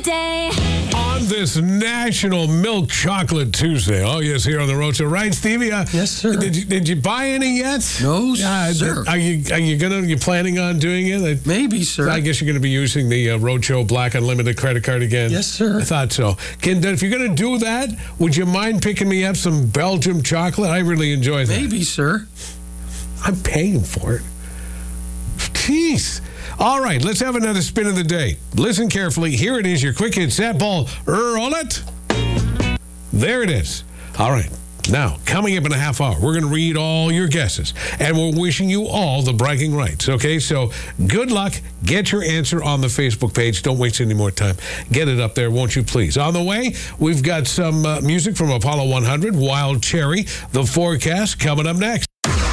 day. On this National Milk Chocolate Tuesday. Oh, yes, here on the Road Show. Right, Stevie? Yes, sir. Did you buy any yet? No, sir. Are you planning on doing it? Maybe, sir. I guess you're going to be using the Roadshow Black Unlimited credit card again. Yes, sir. I thought so. If you're going to do that, would you mind picking me up some Belgium chocolate? I really enjoy that. Maybe, sir. I'm paying for it. Jeez. All right, let's have another spin of the day. Listen carefully. Here it is, your quick hit set ball. Roll it. There it is. All right. Now, coming up in a half hour, we're going to read all your guesses, and we're wishing you all the bragging rights, okay? So good luck. Get your answer on the Facebook page. Don't waste any more time. Get it up there, won't you please? On the way, we've got some music from Apollo 100, Wild Cherry, the forecast coming up next.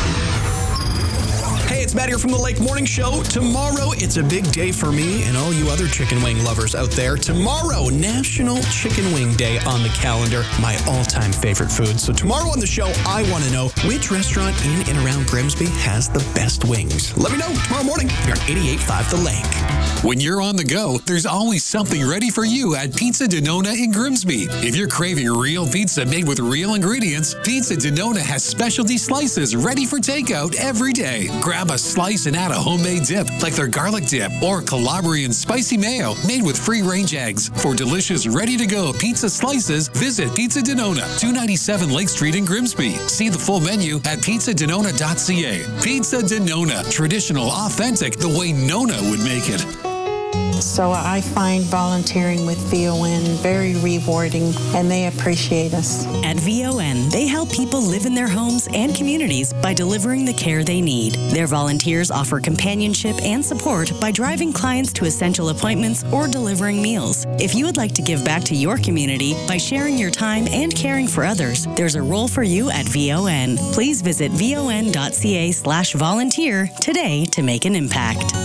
It's Matt here from the Lake Morning Show. Tomorrow, it's a big day for me and all you other chicken wing lovers out there. Tomorrow, National Chicken Wing Day on the calendar, my all-time favorite food. So tomorrow on the show, I want to know which restaurant in and around Grimsby has the best wings. Let me know tomorrow morning here on 88.5 The Lake. When you're on the go, there's always something ready for you at Pizza Denona in Grimsby. If you're craving real pizza made with real ingredients, Pizza Denona has specialty slices ready for takeout every day. Grab a slice and add a homemade dip like their garlic dip or Calabrian spicy mayo made with free-range eggs. For delicious, ready-to-go pizza slices, visit Pizza Denona, 297 Lake Street in Grimsby. See the full menu at pizzadenona.ca. Pizza Denona, traditional, authentic, the way Nona would make it. So I find volunteering with VON very rewarding, and they appreciate us. At VON, they help people live in their homes and communities by delivering the care they need. Their volunteers offer companionship and support by driving clients to essential appointments or delivering meals. If you would like to give back to your community by sharing your time and caring for others, there's a role for you at VON. Please visit von.ca/volunteer today to make an impact.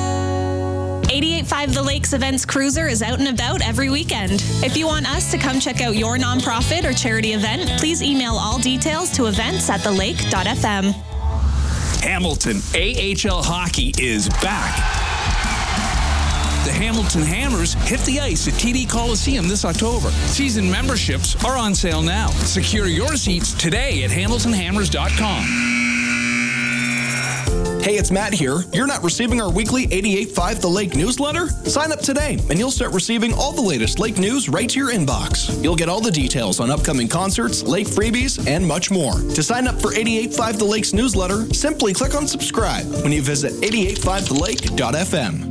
88.5 The Lakes Events Cruiser is out and about every weekend. If you want us to come check out your nonprofit or charity event, please email all details to events@thelake.fm. Hamilton AHL Hockey is back. The Hamilton Hammers hit the ice at TD Coliseum this October. Season memberships are on sale now. Secure your seats today at hamiltonhammers.com. Hey, it's Matt here. You're not receiving our weekly 88.5 The Lake newsletter? Sign up today, and you'll start receiving all the latest lake news right to your inbox. You'll get all the details on upcoming concerts, lake freebies, and much more. To sign up for 88.5 The Lake's newsletter, simply click on subscribe when you visit 88.5thelake.fm.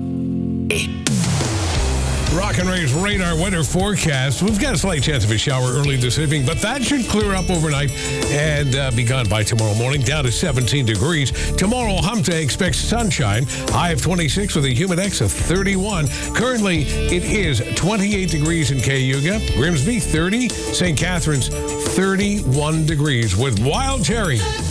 Rock and Ray's radar weather forecast. We've got a slight chance of a shower early this evening, but that should clear up overnight and be gone by tomorrow morning, down to 17 degrees. Tomorrow, hump day, expects sunshine, high of 26 with a humidex of 31. Currently, it is 28 degrees in Cayuga, Grimsby 30, St. Catharines 31 degrees with Wild Cherry.